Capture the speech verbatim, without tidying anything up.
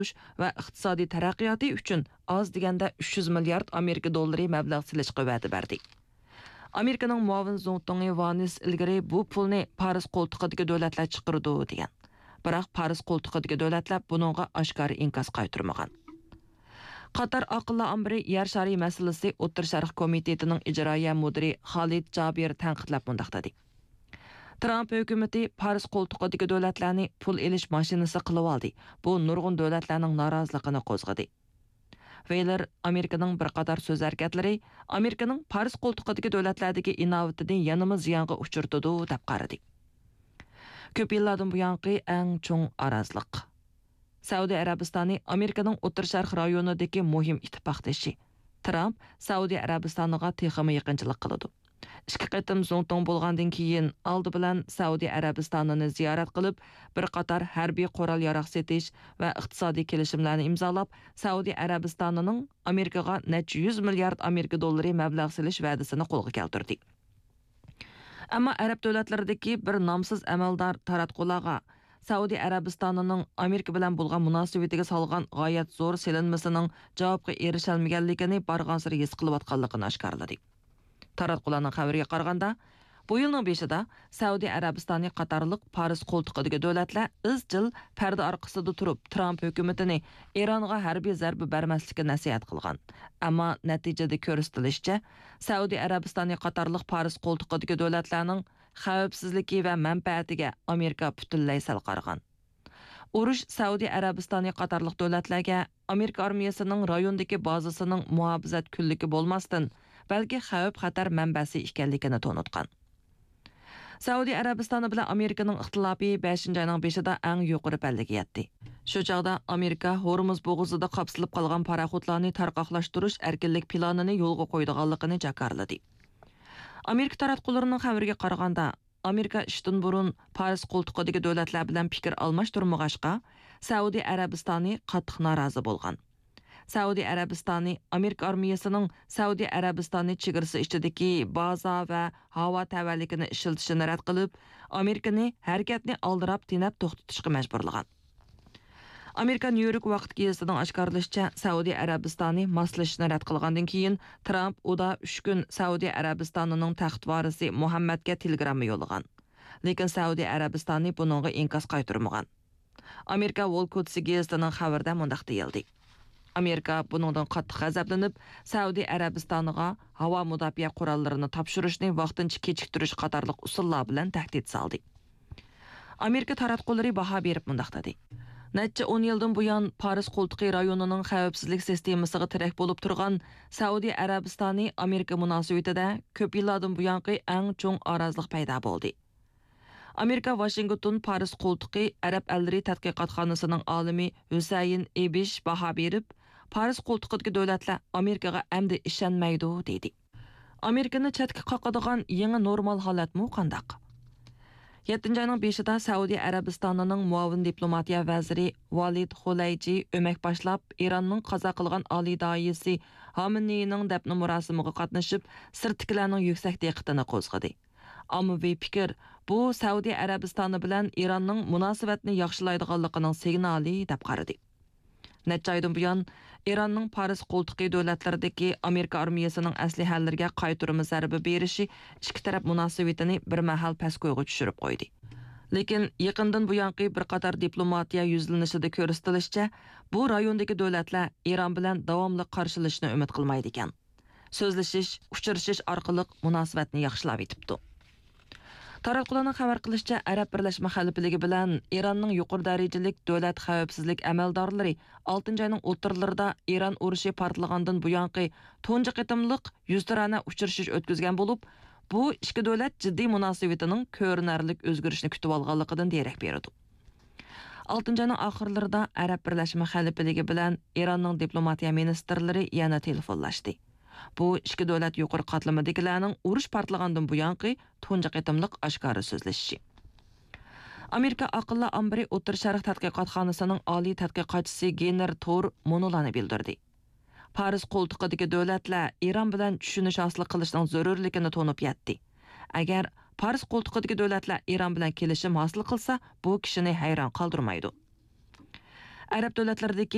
va iqtisodiy taraqqiyoti uchun oz deganda uch yuz milliard Amerika dollari mablag' silishga va'da berdi. Amerikaning muavin zo'ntongi Vanis ilgari bu pulni Paris qo'ltiqidagi davlatlar chiqirdi degan. Biroq Paris qo'ltiqidagi davlatlar buningga oshkora inkos qaytarmagan. Qatar aqlli amri yer shari masalasi O'rta Sharq komitetining ijroiya mudiri Xolid Jabir tanqidlab mundaq dedi. Trump hukumati Paris qo'ltiqidagi davlatlarni pul elish mashinasi qilib oldi. Bu nurg'un davlatlarning noroziligini qo'zg'adi. Weyler Amerikaning bir qator so'z harakatlari Amerikaning Paris qo'ltiqidagi davlatlardagi inovatini yanama ziyonga uchirdi deb qaradi. Ko'p yillardan buyongi eng cho'ng arazliq. Saudiya Arabistoni Amerikaning O'rta Sharq rayonidagi muhim ittifoqdoshi. Trump Saudiya Arabistoniga texmi yaqinchilik qiladi. Ikki qatim zo'nton bo'lgandan keyin oldi bilan Saudiya Arabistonini ziyorat qilib, bir qator harbiy qurol yarog' setish va iqtisodiy kelishimlarni imzolab, Saudiya Arabistonining Amerikaga necha yuz milliard Amerika dollari mablag' silish va'dasini qo'lga keltirdi. Ammo arab davlatlaridagi bir nomsiz amaldor taratqularga Saudiya Arabistonining Amerika bilan bo'lgan munosabatiga solgan g'oyat zo'r selinmasining javobga erishalmaganligini barg'ansir his qilayotganligini oshkorladi. Taratqularning xabariga qaraganda, bu yilning beshida Saudiya Arabistoni qatorliq Paris qo'ltiqidagi davlatlar izchil parda orqasida turib Trump hukumatini Eronga harbiy zarba bermaslikka nasihat qilgan. Ammo natijada ko'rsatilishicha, Saudiya Arabistoni qatorliq Paris qo'ltiqidagi davlatlarning xavfsizligi va manfaatiga Amerika butunlay sal qaragan. Urush Saudiya Arabistoni qatorliq davlatlarga Amerika armiyasining rayondagi bazasining muhofazat kunligi bo'lmasdan, balki xavf xatar manbasi ekanligini to'nitgan. Saudiya Arabistoni bilan Amerikaning ixtilofi beshinchi oyning beshida eng yuqori pallaga yetdi. Shu chaqda Amerika Hormuz bo'g'izida qapsilib qolgan paraxotlarni tarqoqlashtirish erkinlik planini yo'lga qo'ydiganligini jakarladi. Amerika taratqullarining xabariga qaraganda, Amerika ishdan burun Paris qo'ltiqidagi davlatlar bilan fikr almashtirmag'ashqa, Saudiya Arabistoni qattiq norozi bo'lgan. Saudiya Arabistoni Amerika armiyasining Saudiya Arabistoni chegarasi ichidagi baza va havo tavalligini ishlatishini rad qilib, Amerikani harakatni oldirab tinab to'xtatishga majburlagan. Amerika New York vaqt gazetining oshkorlashicha, Saudiya Arabistoni moslashishni rad qilgandan keyin Trump uda uch kun Saudiya Arabistonining taxt varisi Muhammadga telegramma yo'llagan. Lekin Saudiya Arabistoni buningga inkos qaytarmagan. Amerika Wall Quds gazetining xabarida mundaq deyildi. Amerika buningdan qattiq g'azablanib, Saudiya Arabistoniga havo mudofaa qurollarini topshirishni vaqtincha kechiktirish qatorliq usullar bilan tahdid soldi. Amerika taratqullari baho berib mundaq dedi. Necha o'n yildan buyon Paris qo'ltiqi rayonining xavfsizlik sistemasiga tirak bo'lib turgan Saudiya Arabistoni Amerika munosabatida ko'p yillardan buyongi eng cho'ng arazliq paydo bo'ldi. Amerika Washington Paris qo'ltiqi Arab allari tadqiqotxonasining olimi Husayn Ebish baho berib, Paris qo'ltiqidagi davlatlar Amerikaga amdi ishonmaydi dedi. Amerikani chatga qoqadigan yangi normal holatmi qandaq? yettinchi oyning beshida Saudiya Arabistonining muavin diplomatiya vaziri Valid Xulayji o'mak boshlab Eronning qazo qilgan oliy doisi Xameneining dafn murosimiga qatnashib, sirtkilarning yuksak diqqatini qo'zg'adi. Ommaviy fikr bu Saudiya Arabistoni bilan Eronning munosabatni yaxshilaydiganligining signali deb qaradi. Necha oydan buyon Eronning Paris qo'ltiqi davlatlaridagi Amerika armiyasining aslihallariga qaytarma zarba berishi ikki taraf munosabatini bir mahal pastgo'yga tushirib qo'ydi. Lekin yaqindan buyongi bir qator diplomatiya yuzlanishida ko'rsatilishicha, bu rayondagi davlatlar Eron bilan davomli qarshilashni umid qilmaydi ekan. So'zlashish, uchrashish orqali munosabatni yaxshilab etibdi. Taratqularning xabar qilishicha, Arab Birlashma Xalifaligi bilan Eronning yuqori darajalik davlat xavfsizlik amaldorlari oltinchi oyning o'rtalarida Eron urushi portlagandan buyongi tunji qitimliq yuztarana uchrashish o'tkazgan bo'lib, bu ikki davlat jiddiy munosabatining ko'rinarli o'zgarishini kutib olganligidan derak beradi. oltinchi oyning oxirlarida Arab Birlashma Xalifaligi bilan Eronning diplomatiya ministrlari yana telefonlashdi. Bu ikki davlat yuqori qatlamidagilarning urush portlagandan buyongi tunji qitimliq oshkora so'zlashishi. Amerika aqlli ambri O'rta Sharq tadqiqotxonasining oliy tadqiqotchisi Gener Tor monolani bildirdi. Paris qo'ltiqidagi davlatlar Eron bilan tushunish hosil qilishning zarurligini to'nib yetdi. Agar Paris qo'ltiqidagi davlatlar Eron bilan kelishim hosil qilsa, bu kishini hayron qoldirmaydi. Arab davlatlaridagi